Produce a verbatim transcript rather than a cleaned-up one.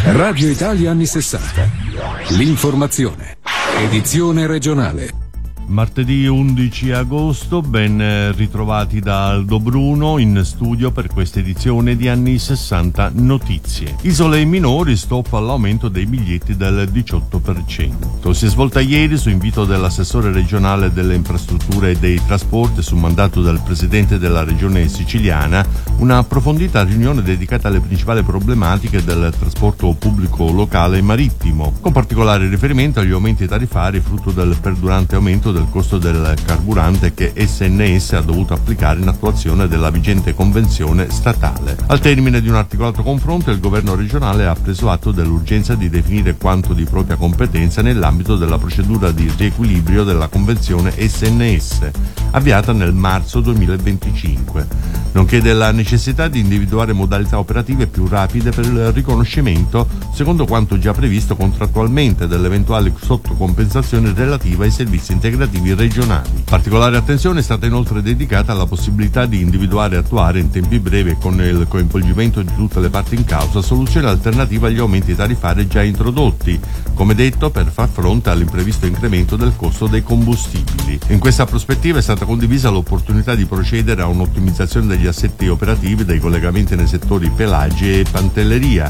Radio Italia anni sessanta. L'informazione. Edizione regionale. Martedì undici agosto, ben ritrovati da Aldo Bruno in studio per questa edizione di Anni sessanta Notizie. Isole minori, stop all'aumento dei biglietti del diciotto per cento. Si è svolta ieri, su invito dell'assessore regionale delle infrastrutture e dei trasporti su mandato del presidente della regione siciliana, una approfondita riunione dedicata alle principali problematiche del trasporto pubblico locale e marittimo, con particolare riferimento agli aumenti tarifari frutto del perdurante aumento del costo del carburante che S N S ha dovuto applicare in attuazione della vigente convenzione statale. Al termine di un articolato confronto, il governo regionale ha preso atto dell'urgenza di definire quanto di propria competenza nell'ambito della procedura di riequilibrio della convenzione S N S, avviata nel marzo duemilaventicinque, nonché della necessità di individuare modalità operative più rapide per il riconoscimento, secondo quanto già previsto contrattualmente, dell'eventuale sottocompensazione relativa ai servizi integrativi regionali. Particolare attenzione è stata inoltre dedicata alla possibilità di individuare e attuare in tempi brevi e con il coinvolgimento di tutte le parti in causa soluzioni alternative agli aumenti tarifari già introdotti, come detto, per far fronte all'imprevisto incremento del costo dei combustibili. In questa prospettiva è stata condivisa l'opportunità di procedere a un'ottimizzazione degli assetti operativi dei collegamenti nei settori pelagi e pantelleria,